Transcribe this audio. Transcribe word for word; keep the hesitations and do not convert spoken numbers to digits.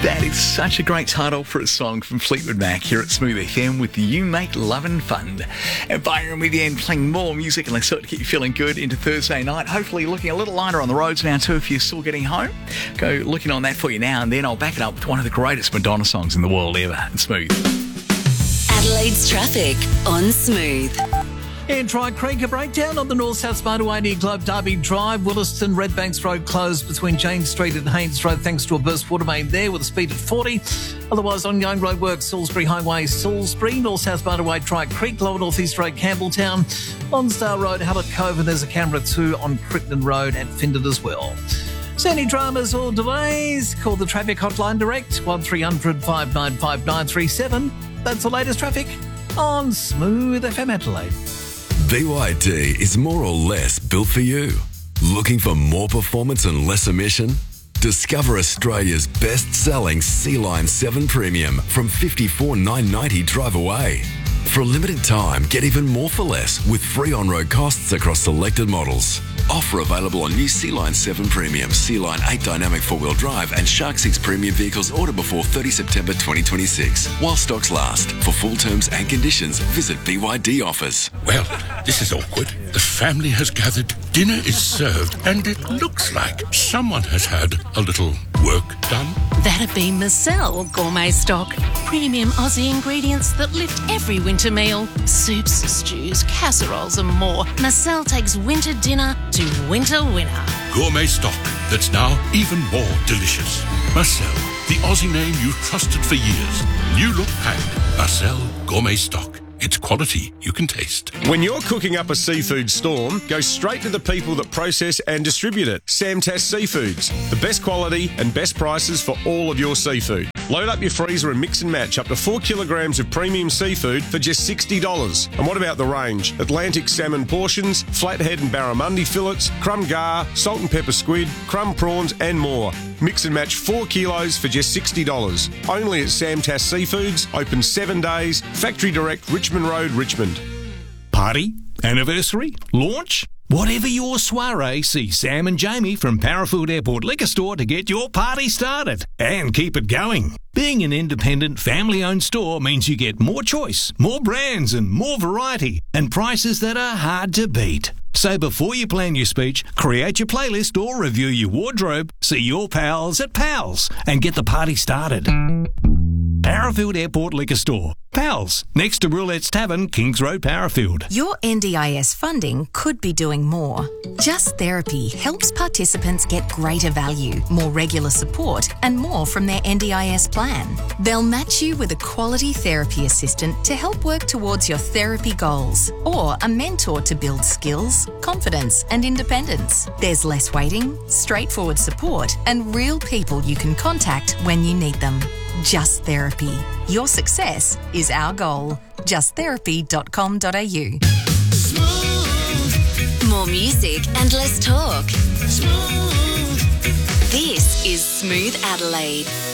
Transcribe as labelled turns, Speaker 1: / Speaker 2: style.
Speaker 1: That is such a great title for a song from Fleetwood Mac here at Smooth F M with You Make Lovin' Fun. And Byron with you and playing more music and let's start to get you feeling good into Thursday night. Hopefully looking a little lighter on the roads now too if you're still getting home. Go looking on that for you now and then I'll back it up with one of the greatest Madonna songs in the world ever. And Smooth.
Speaker 2: Adelaide's traffic on Smooth.
Speaker 3: In Tri Creek, a breakdown on the north-south motorway near Globe Derby Drive. Williston, Redbanks Road closed between Jane Street and Haynes Road thanks to a burst water main there with a speed at forty. Otherwise, ongoing roadworks, Salisbury Highway, Salisbury, north-south motorway, Tri Creek, Lower North East Road, Campbelltown, Lonsdale Road, Hallett Cove, and there's a camera too on Crittenden Road at Findon as well. So any dramas or delays, call the traffic hotline direct, one three hundred five nine five nine three seven. That's the latest traffic on Smooth F M Adelaide.
Speaker 4: B Y D is more or less built for you. Looking for more performance and less emission? Discover Australia's best-selling C-Line seven Premium from fifty-four thousand nine hundred ninety dollars drive away. For a limited time, get even more for less with free on-road costs across selected models. Offer available on new C-Line seven Premium, C-Line eight Dynamic four-wheel drive and Shark six Premium vehicles order before thirtieth September twenty twenty-six. While stocks last. For full terms and conditions, visit B Y D offers.
Speaker 5: Well, this is awkward. The family has gathered, dinner is served, and it looks like someone has had a little work done.
Speaker 6: That'd be Marcel Gourmet Stock. Premium Aussie ingredients that lift every winter meal. Soups, stews, casseroles and more. Marcel takes winter dinner to winter winner.
Speaker 5: Gourmet stock that's now even more delicious. Marcel, the Aussie name you've trusted for years. New look packed. Marcel Gourmet Stock. It's quality you can taste.
Speaker 7: When you're cooking up a seafood storm, go straight to the people that process and distribute it. Samtas Seafoods. The best quality and best prices for all of your seafood. Load up your freezer and mix and match up to four kilograms of premium seafood for just sixty dollars. And what about the range? Atlantic salmon portions, flathead and barramundi fillets, crumb gar, salt and pepper squid, crumb prawns and more. Mix and match four kilos for just sixty dollars. Only at Samtas Seafoods, open seven days, factory direct, Richmond Road, Richmond.
Speaker 8: Party? Anniversary? Launch? Whatever your soiree, see Sam and Jamie from Parafield Airport Liquor Store to get your party started and keep it going. Being an independent, family-owned store means you get more choice, more brands and more variety and prices that are hard to beat. So before you plan your speech, create your playlist or review your wardrobe, see your pals at Pals and get the party started. Parafield Airport Liquor Store. Pals, next to Roulette's Tavern, Kings Road, Parafield.
Speaker 9: Your N D I S funding could be doing more. Just Therapy helps participants get greater value, more regular support, and more from their N D I S plan. They'll match you with a quality therapy assistant to help work towards your therapy goals, or a mentor to build skills, confidence, and independence. There's less waiting, straightforward support, and real people you can contact when you need them. Just Therapy. Your success is our goal. just therapy dot com dot a u.
Speaker 2: More music and less talk.
Speaker 10: Smooth.
Speaker 2: This is Smooth Adelaide.